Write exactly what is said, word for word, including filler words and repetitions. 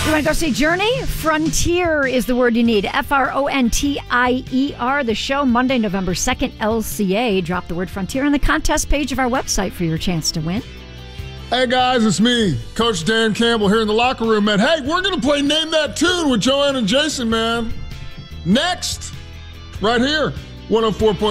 You want to go see Journey? Frontier is the word you need. F R O N T I E R. The show, Monday, November second, L C A. Drop the word Frontier on the contest page of our website for your chance to win. Hey, guys, it's me, Coach Dan Campbell here in the locker room, man. Hey, we're going to play Name That Tune with Joanne and Jason, man. Next, right here, one oh four point